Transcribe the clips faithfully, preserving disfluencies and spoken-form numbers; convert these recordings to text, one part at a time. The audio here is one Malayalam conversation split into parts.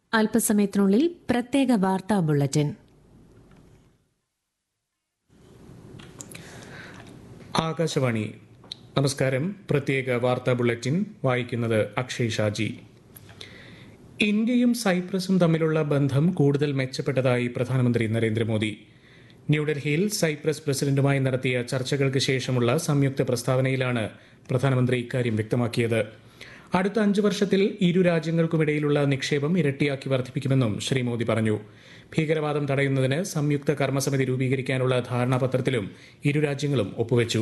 അല്പസമയത്തിനുള്ളിൽ പ്രത്യേക വാർത്താ ബുള്ളറ്റിൻ. ആകാശവാണി. നമസ്കാരം. പ്രത്യേക വാർത്താ ബുള്ളറ്റിൻ വായിക്കുന്നത് അക്ഷയ് ഷാജി. ഇന്ത്യയും സൈപ്രസും തമ്മിലുള്ള ബന്ധം കൂടുതൽ മെച്ചപ്പെട്ടതായി പ്രധാനമന്ത്രി നരേന്ദ്രമോദി. ന്യൂഡൽഹിയിൽ സൈപ്രസ് പ്രസിഡന്റുമായി നടത്തിയ ചർച്ചകൾക്ക് ശേഷമുള്ള സംയുക്ത പ്രസ്താവനയിലാണ് പ്രധാനമന്ത്രി ഇക്കാര്യം വ്യക്തമാക്കിയത്. അടുത്ത അഞ്ചു വർഷത്തിൽ ഇരു രാജ്യങ്ങൾക്കുമിടയിലുള്ള നിക്ഷേപം ഇരട്ടിയാക്കി വർദ്ധിപ്പിക്കുമെന്നും ശ്രീ മോദി പറഞ്ഞു. ഭീകരവാദം തടയുന്നതിന് സംയുക്ത കർമ്മസമിതി രൂപീകരിക്കാനുള്ള ധാരണാപത്രത്തിലും ഇരു രാജ്യങ്ങളും ഒപ്പുവച്ചു.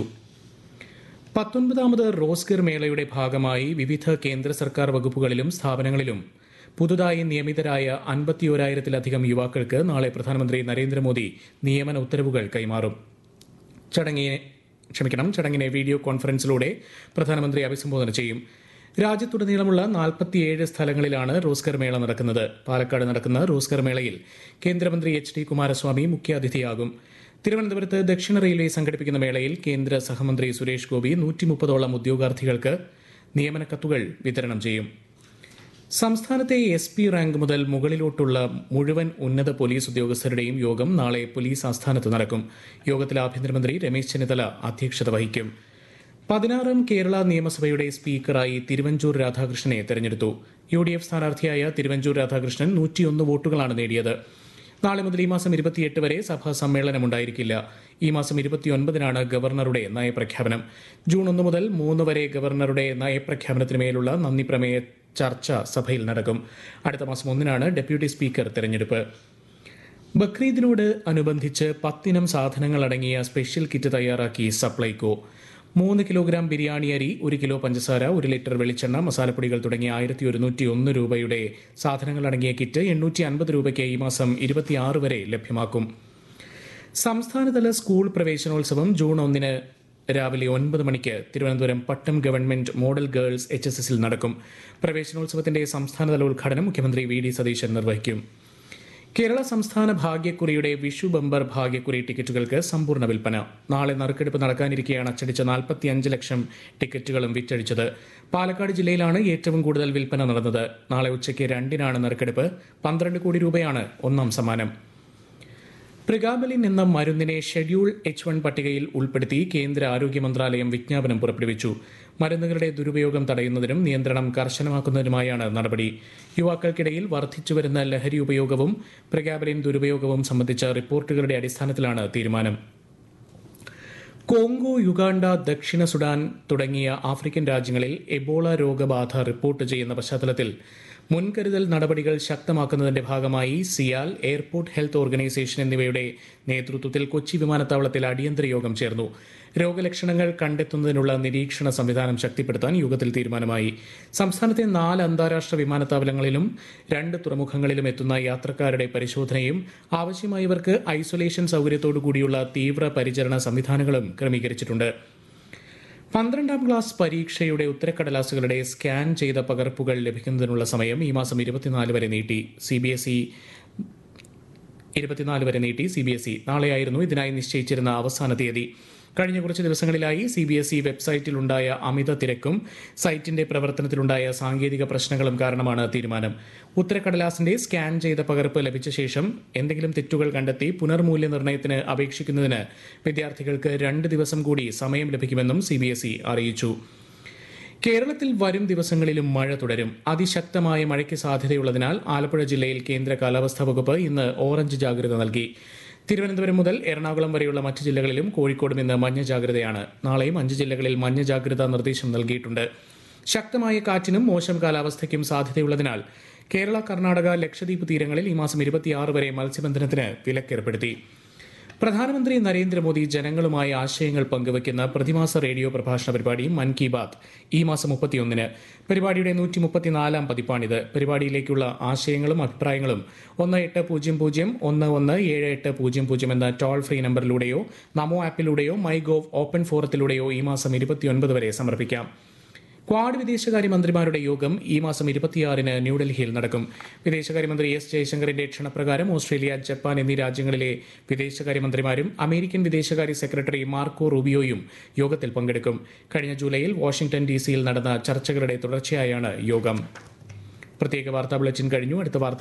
പത്തൊൻപതാമത് റോസ്ഗർ മേളയുടെ ഭാഗമായി വിവിധ കേന്ദ്ര സർക്കാർ വകുപ്പുകളിലും സ്ഥാപനങ്ങളിലും പുതുതായി നിയമിതരായ അൻപത്തിയോരായിരത്തിലധികം യുവാക്കൾക്ക് നാളെ പ്രധാനമന്ത്രി നരേന്ദ്രമോദി നിയമന ഉത്തരവുകൾ കൈമാറും. ചടങ്ങിനെ ക്ഷമിക്കണം ചടങ്ങിനെ വീഡിയോ കോൺഫറൻസിലൂടെ പ്രധാനമന്ത്രി അഭിസംബോധന ചെയ്യും. രാജ്യത്തുടനീളമുള്ള നാൽപ്പത്തിയേഴ് സ്ഥലങ്ങളിലാണ് റോസ്ഗർ മേള നടക്കുന്നത്. പാലക്കാട് നടക്കുന്ന റോസ്ഗർ മേളയിൽ കേന്ദ്രമന്ത്രി എച്ച് ഡി കുമാരസ്വാമി മുഖ്യാതിഥിയാകും. തിരുവനന്തപുരത്ത് ദക്ഷിണ റെയിൽവേ സംഘടിപ്പിക്കുന്ന മേളയിൽ കേന്ദ്ര സഹമന്ത്രി സുരേഷ് ഗോപി നൂറ്റി മുപ്പതോളം ഉദ്യോഗാർത്ഥികൾക്ക് നിയമന കത്തുകൾ വിതരണം ചെയ്യും. സംസ്ഥാനത്തെ എസ് പി റാങ്ക് മുതൽ മുകളിലോട്ടുള്ള മുഴുവൻ ഉന്നത പോലീസ് ഉദ്യോഗസ്ഥരുടെയും യോഗം നാളെ പോലീസ് ആസ്ഥാനത്ത് നടക്കും. യോഗത്തിൽ ആഭ്യന്തരമന്ത്രി രമേശ് ചെന്നിത്തല അധ്യക്ഷത വഹിക്കും. പതിനാറാം കേരള നിയമസഭയുടെ സ്പീക്കറായി തിരുവഞ്ചൂർ രാധാകൃഷ്ണനെ തെരഞ്ഞെടുത്തു. U D F സ്ഥാനാർത്ഥിയായ Thiruvanchoor Radhakrishnan നൂറ്റിയൊന്ന് വോട്ടുകളാണ് നേടിയത്. നാളെ മുതൽ ഈ മാസം ഇരുപത്തിയെട്ട് വരെ സഭാ സമ്മേളനമുണ്ടായിരിക്കില്ല. ഈ മാസം ഇരുപത്തിയൊൻപതിനാണ് ഗവർണറുടെ നയപ്രഖ്യാപനം. ജൂൺ ഒന്ന് മുതൽ മൂന്ന് വരെ ഗവർണറുടെ നയപ്രഖ്യാപനത്തിന് മേലുള്ള നന്ദി പ്രമേയ ചർച്ച സഭയിൽ നടക്കും. അടുത്ത മാസം ഒന്നിനാണ് ഡെപ്യൂട്ടി സ്പീക്കർ തെരഞ്ഞെടുപ്പ്. ബക്രീദിനോട് അനുബന്ധിച്ച് പത്തിനം സാധനങ്ങൾ അടങ്ങിയ സ്പെഷ്യൽ കിറ്റ് തയ്യാറാക്കി സപ്ലൈകോ. മൂന്ന് കിലോഗ്രാം ബിരിയാണി അരി, ഒരു കിലോ പഞ്ചസാര, ഒരു ലിറ്റർ വെളിച്ചെണ്ണ, മസാലപ്പൊടികൾ തുടങ്ങിയ ആയിരത്തി ഒരുന്നൂറ്റി ഒന്ന് രൂപയുടെ സാധനങ്ങൾ അടങ്ങിയ കിറ്റ് എണ്ണൂറ്റി അൻപത് രൂപയ്ക്ക് ഈ മാസം ഇരുപത്തിയാറ് വരെ ലഭ്യമാക്കും. സംസ്ഥാനതല സ്കൂൾ പ്രവേശനോത്സവം ജൂൺ ഒന്നിന് രാവിലെ ഒൻപത് മണിക്ക് തിരുവനന്തപുരം പട്ടം government model girls H S എസിൽ നടക്കും. പ്രവേശനോത്സവത്തിന്റെ സംസ്ഥാനതല ഉദ്ഘാടനം മുഖ്യമന്ത്രി വി ഡി സതീശൻ നിർവഹിക്കും. കേരള സംസ്ഥാന ഭാഗ്യക്കുറിയുടെ വിഷു ബമ്പർ ഭാഗ്യക്കുറി ടിക്കറ്റുകൾക്ക് സമ്പൂർണ്ണ വിൽപ്പന. നാളെ നറുക്കെടുപ്പ് നടക്കാനിരിക്കെയാണ് അച്ചടിച്ച നാൽപ്പത്തിയഞ്ച് ലക്ഷം ടിക്കറ്റുകളും വിറ്റഴിച്ചത്. പാലക്കാട് ജില്ലയിലാണ് ഏറ്റവും കൂടുതൽ വിൽപ്പന നടന്നത്. നാളെ ഉച്ചയ്ക്ക് രണ്ടിനാണ് നറുക്കെടുപ്പ്. പന്ത്രണ്ട് കോടി രൂപയാണ് ഒന്നാം സമ്മാനം. പ്രിഗാബലിൻ എന്ന മരുന്നിനെ ഷെഡ്യൂൾ എച്ച് വൺ പട്ടികയിൽ ഉൾപ്പെടുത്തി കേന്ദ്ര ആരോഗ്യ മന്ത്രാലയം വിജ്ഞാപനം പുറപ്പെടുവിച്ചു. മരുന്നുകളുടെ ദുരുപയോഗം തടയുന്നതിനും നിയന്ത്രണം കർശനമാക്കുന്നതിനുമായാണ് നടപടി. യുവാക്കൾക്കിടയിൽ വർദ്ധിച്ചുവരുന്ന ലഹരി ഉപയോഗവും പ്രിഗാബലിൻ ദുരുപയോഗവും സംബന്ധിച്ച റിപ്പോർട്ടുകളുടെ അടിസ്ഥാനത്തിലാണ് തീരുമാനം. കോങ്കോ, യുഗാണ്ട, ദക്ഷിണ സുഡാൻ തുടങ്ങിയ ആഫ്രിക്കൻ രാജ്യങ്ങളിൽ എബോള രോഗബാധ റിപ്പോർട്ട് ചെയ്യുന്ന പശ്ചാത്തലത്തിൽ മുൻകരുതൽ നടപടികൾ ശക്തമാക്കുന്നതിന്റെ ഭാഗമായി സിയാൽ, എയർപോർട്ട് ഹെൽത്ത് ഓർഗനൈസേഷൻ എന്നിവയുടെ നേതൃത്വത്തിൽ കൊച്ചി വിമാനത്താവളത്തിൽ അടിയന്തര യോഗം ചേർന്നു. രോഗലക്ഷണങ്ങൾ കണ്ടെത്തുന്നതിനുള്ള നിരീക്ഷണ സംവിധാനം ശക്തിപ്പെടുത്താൻ യോഗത്തിൽ തീരുമാനമായി. സംസ്ഥാനത്തെ നാല് അന്താരാഷ്ട്ര വിമാനത്താവളങ്ങളിലും രണ്ട് തുറമുഖങ്ങളിലും എത്തുന്ന യാത്രക്കാരുടെ പരിശോധനയും ആവശ്യമായവർക്ക് ഐസൊലേഷൻ സൌകര്യത്തോടുകൂടിയുള്ള തീവ്ര പരിചരണ സംവിധാനങ്ങളും ക്രമീകരിച്ചിട്ടുണ്ട്. പന്ത്രണ്ടാം ക്ലാസ് പരീക്ഷയുടെ ഉത്തരക്കടലാസുകളുടെ സ്കാൻ ചെയ്ത പകർപ്പുകൾ ലഭിക്കുന്നതിനുള്ള സമയം ഈ മാസം ഇരുപത്തിനാല് വരെ നീട്ടി. സി ബി എസ് ഇ ഇരുപത്തിനാല് വരെ നീട്ടി സി ബി എസ് ഇ നാളെയായിരുന്നു ഇതിനായി നിശ്ചയിച്ചിരുന്ന അവസാന തീയതി. കഴിഞ്ഞ കുറച്ച് ദിവസങ്ങളിലായി സി ബി എസ് ഇ വെബ്സൈറ്റിലുണ്ടായ അമിത തിരക്കും സൈറ്റിന്റെ പ്രവർത്തനത്തിലുണ്ടായ സാങ്കേതിക പ്രശ്നങ്ങളും കാരണമാണ് തീരുമാനം. ഉത്തരക്കടലാസിന്റെ സ്കാൻ ചെയ്ത പകർപ്പ് ലഭിച്ച ശേഷം എന്തെങ്കിലും തെറ്റുകൾ കണ്ടെത്തി പുനർമൂല്യനിർണ്ണയത്തിന് അപേക്ഷിക്കുന്നതിന് വിദ്യാർത്ഥികൾക്ക് രണ്ട് ദിവസം കൂടി സമയം ലഭിക്കുമെന്നും സി ബി എസ് ഇ അറിയിച്ചു. കേരളത്തിൽ വരും ദിവസങ്ങളിലും മഴ തുടരും. അതിശക്തമായ മഴയ്ക്ക് സാധ്യതയുള്ളതിനാൽ ആലപ്പുഴ ജില്ലയിൽ കേന്ദ്ര കാലാവസ്ഥാ വകുപ്പ് ഇന്ന് ഓറഞ്ച് ജാഗ്രത നൽകി. തിരുവനന്തപുരം മുതൽ എറണാകുളം വരെയുള്ള മറ്റ് ജില്ലകളിലും കോഴിക്കോടും ഇന്ന് മഞ്ഞ ജാഗ്രതയാണ്. നാളെയും അഞ്ച് ജില്ലകളിൽ മഞ്ഞ ജാഗ്രതാ നിർദ്ദേശം നൽകിയിട്ടുണ്ട്. ശക്തമായ കാറ്റിനും മോശം കാലാവസ്ഥയ്ക്കും സാധ്യതയുള്ളതിനാൽ കേരള, കർണാടക, ലക്ഷദ്വീപ് തീരങ്ങളിൽ ഈ മാസം ഇരുപത്തിയാറ് വരെ മത്സ്യബന്ധനത്തിന് വിലക്കേർപ്പെടുത്തി. പ്രധാനമന്ത്രി നരേന്ദ്രമോദി ജനങ്ങളുമായി ആശയങ്ങൾ പങ്കുവയ്ക്കുന്ന പ്രതിമാസ റേഡിയോ പ്രഭാഷണ പരിപാടി മൻ കി ബാത് ഈ മാസം മുപ്പത്തിയൊന്നിന്. പരിപാടിയുടെ നൂറ്റി മുപ്പത്തിനാലാം പതിപ്പാണിത്. പരിപാടിയിലേക്കുള്ള ആശയങ്ങളും അഭിപ്രായങ്ങളും ഒന്ന് എട്ട് പൂജ്യം പൂജ്യം ഒന്ന് ഒന്ന് ഏഴ് എട്ട് പൂജ്യം പൂജ്യം എന്ന toll free നമ്പറിലൂടെയോ Namo ആപ്പിലൂടെയോ my gov open ഫോറത്തിലൂടെയോ ഈ മാസം ഇരുപത്തിയൊൻപത് വരെ സമർപ്പിക്കാം. ക്വാഡ് വിദേശകാര്യമന്ത്രിമാരുടെ യോഗം ഈ മാസം ഇരുപത്തിയാറിന് ന്യൂഡൽഹിയിൽ നടക്കും. വിദേശകാര്യമന്ത്രി എസ് ജയശങ്കറിന്റെ ക്ഷണപ്രകാരം ഓസ്ട്രേലിയ, ജപ്പാൻ എന്നീ രാജ്യങ്ങളിലെ വിദേശകാര്യമന്ത്രിമാരും അമേരിക്കൻ വിദേശകാര്യ സെക്രട്ടറി മാർക്കോ റൂബിയോയും യോഗത്തിൽ പങ്കെടുക്കും. കഴിഞ്ഞ ജൂലൈയിൽ വാഷിംഗ്ടൺ ഡി സിയിൽ നടന്ന ചർച്ചകളുടെ തുടർച്ചയായാണ് യോഗം. പ്രത്യേക വാർത്താ ബുള്ളറ്റിൻ കഴിഞ്ഞു. അടുത്ത വാർത്ത